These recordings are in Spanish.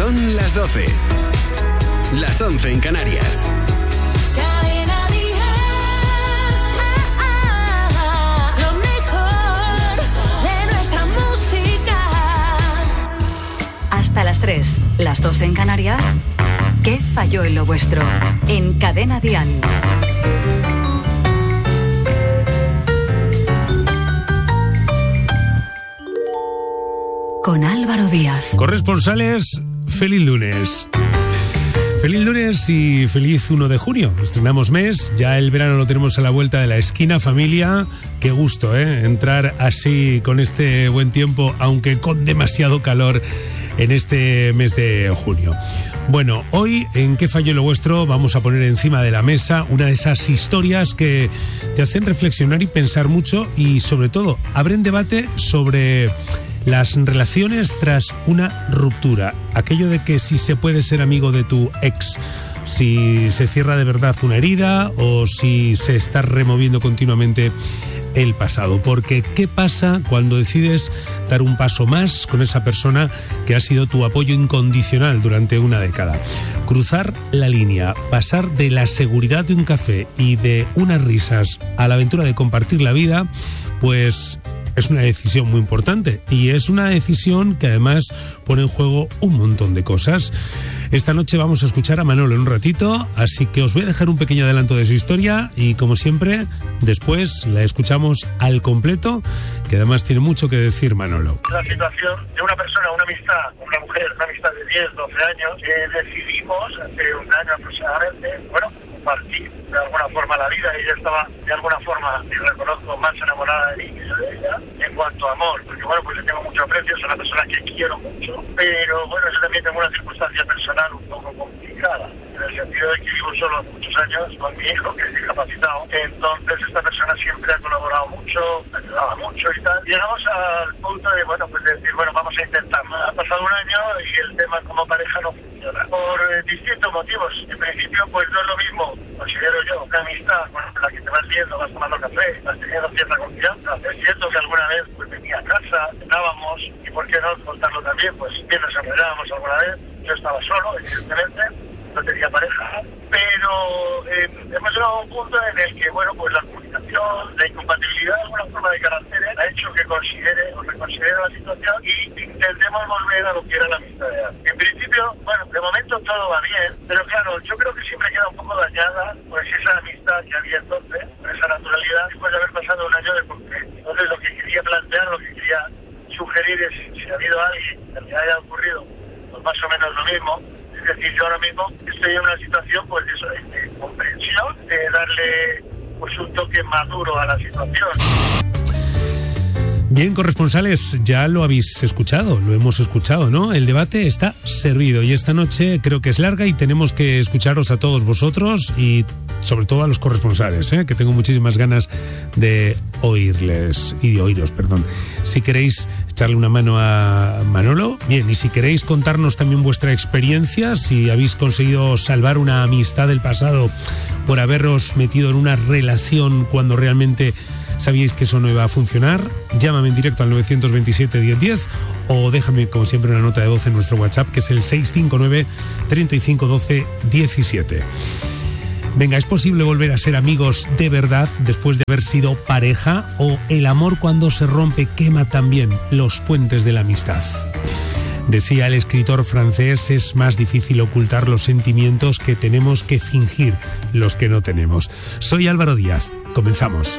Son las 12. Las 11 en Canarias. Cadena Dial. Lo mejor de nuestra música. Hasta las 3, las 2 en Canarias. ¿Qué falló en lo vuestro? En Cadena Dial. Con Álvaro Díaz. Corresponsales, feliz lunes. Feliz lunes y feliz 1 de junio. Estrenamos mes, ya el verano lo tenemos a la vuelta de la esquina, familia. Qué gusto, entrar así con este buen tiempo, aunque con demasiado calor en este mes de junio. Bueno, hoy en ¿Qué falló lo vuestro? Vamos a poner encima de la mesa una de esas historias que te hacen reflexionar y pensar mucho y sobre todo abren debate sobre las relaciones tras una ruptura. Aquello de que si se puede ser amigo de tu ex, si se cierra de verdad una herida o si se está removiendo continuamente el pasado. Porque ¿qué pasa cuando decides dar un paso más con esa persona que ha sido tu apoyo incondicional durante una década? Cruzar la línea, pasar de la seguridad de un café y de unas risas a la aventura de compartir la vida, pues es una decisión muy importante y es una decisión que además pone en juego un montón de cosas. Esta noche vamos a escuchar a Manolo en un ratito, así que os voy a dejar un pequeño adelanto de su historia y, como siempre, después la escuchamos al completo, que además tiene mucho que decir Manolo. La situación de una persona, una amistad, una mujer, una amistad de 10, 12 años, decidimos hace un año aproximadamente, compartir de alguna forma la vida. Ella estaba de alguna forma, y reconozco, más enamorada de mí que yo de ella en cuanto a amor, porque pues le tengo mucho aprecio, es una persona que quiero mucho, pero yo también tengo una circunstancia personal un poco complicada, en el sentido de que vivo solo hace muchos años con mi hijo, que es discapacitado. Entonces esta persona siempre ha colaborado mucho, me ayudaba mucho y tal. Llegamos al punto de decir, vamos a intentarlo. Ha pasado un año y el tema como pareja no funciona, por distintos motivos. En principio no es lo mismo, considero yo, una amistad con la que te vas viendo, vas tomando café, vas teniendo cierta confianza. Es cierto que alguna vez venía a casa, cenábamos, y por qué no contarlo también, bien nos enredábamos alguna vez. Yo estaba solo, evidentemente, no tenía pareja, pero hemos llegado a un punto en el que, la comunicación, la incompatibilidad de alguna forma de caracteres ha hecho que considere o reconsidere la situación y intentemos volver a lo que era la amistad de antes. En principio, de momento todo va bien, pero claro, yo creo que siempre queda un poco dañada esa amistad que había entonces, esa naturalidad, después de haber pasado un año de conflicto. Entonces lo que quería plantear, lo que quería sugerir es, si ha habido alguien que le haya ocurrido más o menos lo mismo, es decir, yo ahora mismo estoy en una situación de comprensión, de darle un toque maduro a la situación. Bien, corresponsales, ya lo habéis escuchado, lo hemos escuchado, ¿no? El debate está servido y esta noche creo que es larga y tenemos que escucharos a todos vosotros y sobre todo a los corresponsales, que tengo muchísimas ganas de oírles y de oíros, perdón. Si queréis echarle una mano a Manolo, bien, y si queréis contarnos también vuestra experiencia, si habéis conseguido salvar una amistad del pasado por haberos metido en una relación cuando realmente sabíais que eso no iba a funcionar, llámame en directo al 927 1010 o déjame como siempre una nota de voz en nuestro WhatsApp, que es el 659 35 12 17. Venga, ¿es posible volver a ser amigos de verdad después de haber sido pareja? ¿O el amor cuando se rompe quema también los puentes de la amistad? Decía el escritor francés, es más difícil ocultar los sentimientos que tenemos que fingir los que no tenemos. Soy Álvaro Díaz, comenzamos.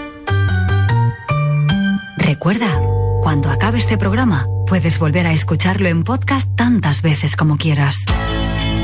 Recuerda, cuando acabe este programa, puedes volver a escucharlo en podcast tantas veces como quieras.